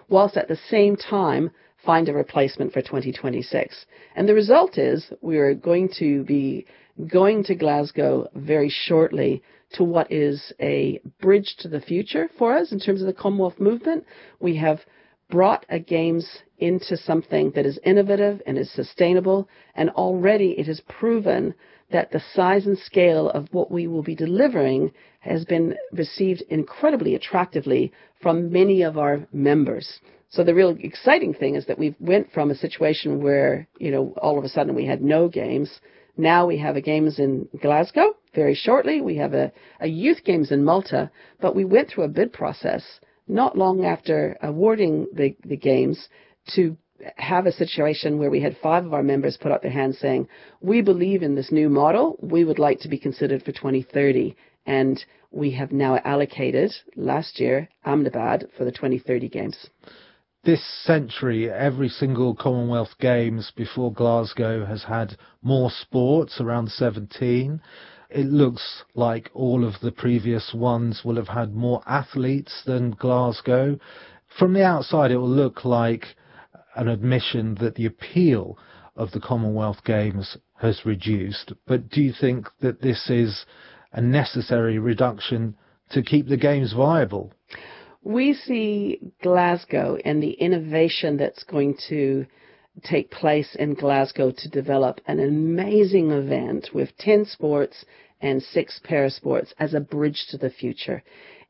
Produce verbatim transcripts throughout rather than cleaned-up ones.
whilst at the same time find a replacement for twenty twenty-six. And the result is we're going to be going to Glasgow very shortly to what is a bridge to the future for us in terms of the Commonwealth movement. We have brought a games into something that is innovative and is sustainable, and already it has proven that the size and scale of what we will be delivering has been received incredibly attractively from many of our members. So the real exciting thing is that we went from a situation where, you know, all of a sudden we had no games. Now we have a games in Glasgow very shortly. We have a, a youth games in Malta, but we went through a bid process not long after awarding the, the games to have a situation where we had five of our members put up their hands saying, we believe in this new model, we would like to be considered for twenty thirty. And we have now allocated, last year, Ahmedabad for the twenty thirty games. This century, every single Commonwealth Games before Glasgow has had more sports, around seventeen. It looks like all of the previous ones will have had more athletes than Glasgow. From the outside, it will look like an admission that the appeal of the Commonwealth Games has reduced. But do you think that this is a necessary reduction to keep the Games viable? We see Glasgow and the innovation that's going to take place in Glasgow to develop an amazing event with ten sports and six parasports as a bridge to the future.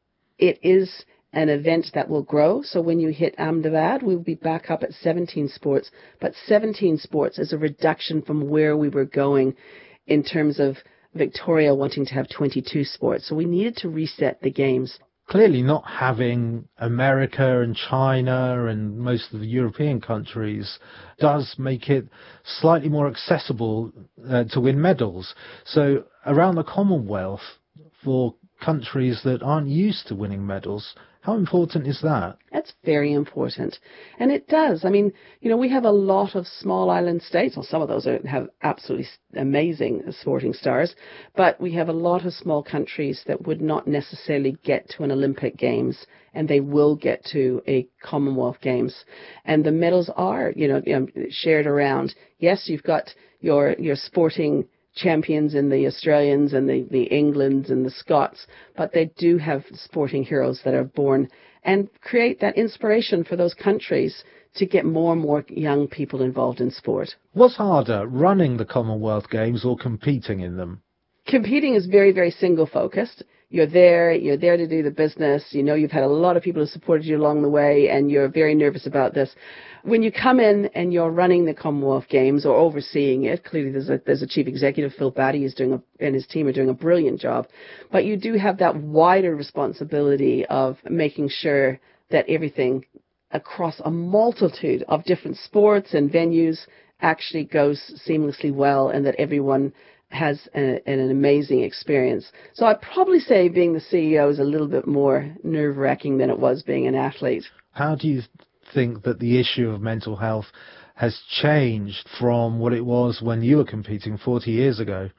It is an event that will grow, so when you hit Ahmedabad, we'll be back up at seventeen sports, but seventeen sports is a reduction from where we were going in terms of Victoria wanting to have twenty-two sports. So we needed to reset the games. Clearly not having America and China and most of the European countries does make it slightly more accessible uh, to win medals. So around the Commonwealth, for countries that aren't used to winning medals, how important is that? That's very important. And it does. I mean, you know, we have a lot of small island states. Well, some of those are, have absolutely amazing sporting stars. But we have a lot of small countries that would not necessarily get to an Olympic Games, and they will get to a Commonwealth Games. And the medals are, you know, shared around. Yes, you've got your your sporting champions in the Australians and the, the Englands and the Scots, but they do have sporting heroes that are born and create that inspiration for those countries to get more and more young people involved in sport. What's harder, running the Commonwealth Games or competing in them? Competing is very, very single-focused. You're there, you're there to do the business. You know you've had a lot of people who supported you along the way, and you're very nervous about this. When you come in and you're running the Commonwealth Games or overseeing it, clearly there's a, there's a chief executive, Phil Batty, is doing a, and his team are doing a brilliant job. But you do have that wider responsibility of making sure that everything across a multitude of different sports and venues actually goes seamlessly well, and that everyone has a, an amazing experience. So I'd probably say being the C E O is a little bit more nerve-wracking than it was being an athlete. How do you think that the issue of mental health has changed from what it was when you were competing forty years ago?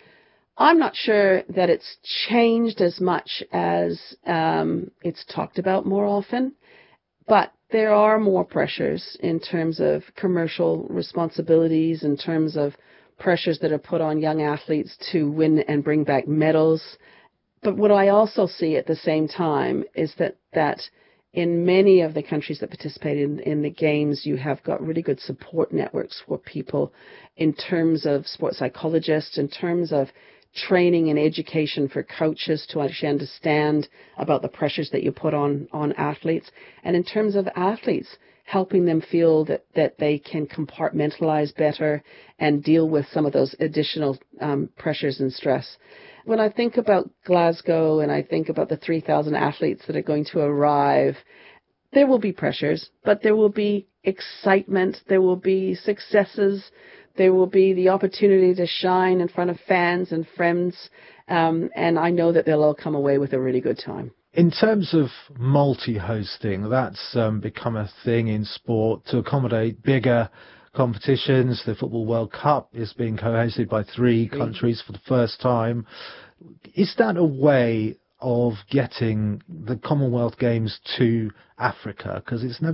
I'm not sure that it's changed as much as um, it's talked about more often, but there are more pressures in terms of commercial responsibilities, in terms of pressures that are put on young athletes to win and bring back medals. But what I also see at the same time is that, that in many of the countries that participate in, in the games, you have got really good support networks for people in terms of sports psychologists, in terms of training and education for coaches to actually understand about the pressures that you put on, on athletes, and in terms of athletes, helping them feel that, that they can compartmentalize better and deal with some of those additional um, pressures and stress. When I think about Glasgow and I think about the three thousand athletes that are going to arrive, there will be pressures, but there will be excitement, there will be successes, there will be the opportunity to shine in front of fans and friends, um, and I know that they'll all come away with a really good time. In terms of multi-hosting, that's um, become a thing in sport to accommodate bigger competitions. The Football World Cup is being co-hosted by three countries for the first time. Is that a way of getting the Commonwealth Games to Africa? Because it's never